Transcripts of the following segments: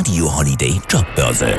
Radio Holiday Jobbörse.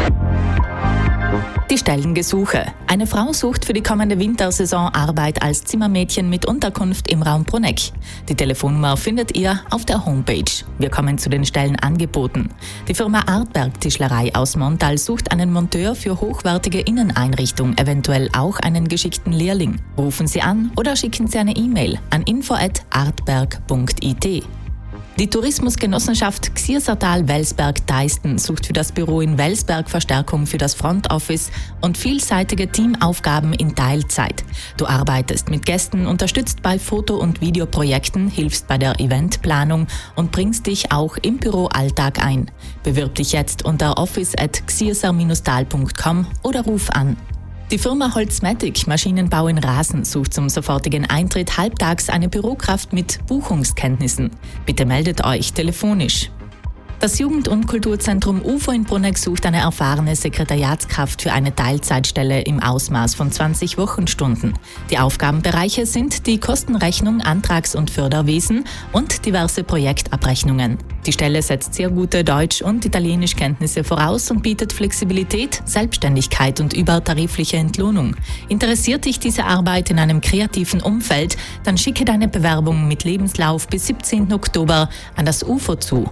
Die Stellengesuche. Eine Frau sucht für die kommende Wintersaison Arbeit als Zimmermädchen mit Unterkunft im Raum Bruneck. Die Telefonnummer findet ihr auf der Homepage. Wir kommen zu den Stellenangeboten. Die Firma Artberg Tischlerei aus Montal sucht einen Monteur für hochwertige Inneneinrichtung, eventuell auch einen geschickten Lehrling. Rufen Sie an oder schicken Sie eine E-Mail an info@artberg.it. Die Tourismusgenossenschaft Xiesertal-Welsberg-Deisten sucht für das Büro in Welsberg Verstärkung für das Front Office und vielseitige Teamaufgaben in Teilzeit. Du arbeitest mit Gästen, unterstützt bei Foto- und Videoprojekten, hilfst bei der Eventplanung und bringst dich auch im Büroalltag ein. Bewirb dich jetzt unter office@xieser-tal.com oder ruf an. Die Firma Holzmatic Maschinenbau in Rasen sucht zum sofortigen Eintritt halbtags eine Bürokraft mit Buchungskenntnissen. Bitte meldet euch telefonisch. Das Jugend- und Kulturzentrum UFO in Bruneck sucht eine erfahrene Sekretariatskraft für eine Teilzeitstelle im Ausmaß von 20 Wochenstunden. Die Aufgabenbereiche sind die Kostenrechnung, Antrags- und Förderwesen und diverse Projektabrechnungen. Die Stelle setzt sehr gute Deutsch- und Italienischkenntnisse voraus und bietet Flexibilität, Selbstständigkeit und übertarifliche Entlohnung. Interessiert dich diese Arbeit in einem kreativen Umfeld, dann schicke deine Bewerbung mit Lebenslauf bis 17. Oktober an das UFO zu.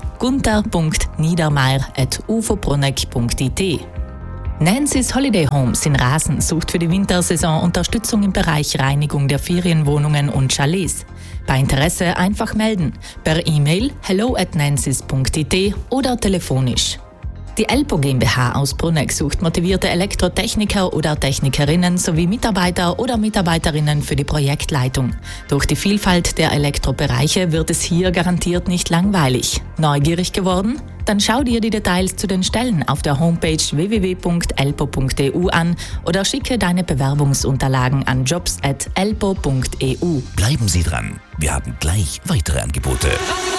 gunter.niedermeyer@ufobruneck.it. Nancy's Holiday Homes in Rasen sucht für die Wintersaison Unterstützung im Bereich Reinigung der Ferienwohnungen und Chalets. Bei Interesse einfach melden, per E-Mail hello@nancys.it oder telefonisch. Die Elpo GmbH aus Bruneck sucht motivierte Elektrotechniker oder Technikerinnen sowie Mitarbeiter oder Mitarbeiterinnen für die Projektleitung. Durch die Vielfalt der Elektrobereiche wird es hier garantiert nicht langweilig. Neugierig geworden? Dann schau dir die Details zu den Stellen auf der Homepage www.elpo.eu an oder schicke deine Bewerbungsunterlagen an jobs@elpo.eu. Bleiben Sie dran, wir haben gleich weitere Angebote.